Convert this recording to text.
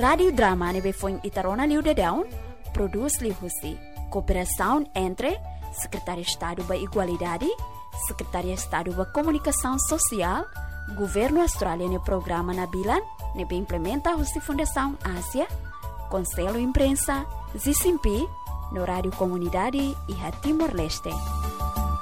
Radio Drama nebe foi Itarona Liu de Down, produz Liu Husi. Cooperação entre Secretaria de Estado da Igualdade, Secretaria de Estado da Comunicação Social, Governo Australiano no Programa Nabilan, nebe implementa a Fundação Ásia, Conselho Imprensa, Zicimpi, no Rádio Comunidade e Timor-Leste.